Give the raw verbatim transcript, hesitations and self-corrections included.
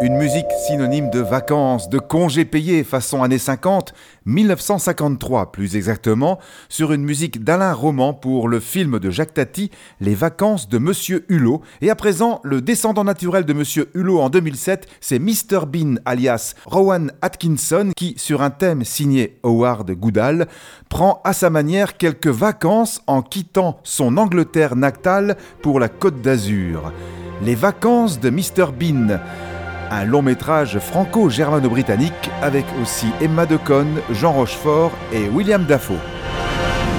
Une musique synonyme de vacances, de congés payés façon années cinquante, mille neuf cent cinquante-trois plus exactement, sur une musique d'Alain Roman pour le film de Jacques Tati, Les vacances de Monsieur Hulot. Et à présent, le descendant naturel de Monsieur Hulot en deux mille sept, c'est mister Bean alias Rowan Atkinson qui, sur un thème signé Howard Goodall, prend à sa manière quelques vacances en quittant son Angleterre natale pour la Côte d'Azur. Les vacances de mister Bean, un long métrage franco-germano-britannique avec aussi Emma Decaune, Jean Rochefort et William Dafoe.